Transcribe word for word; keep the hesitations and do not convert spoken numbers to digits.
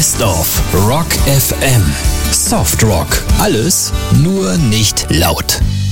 Best of Rock F M. Soft Rock. Alles, nur nicht laut.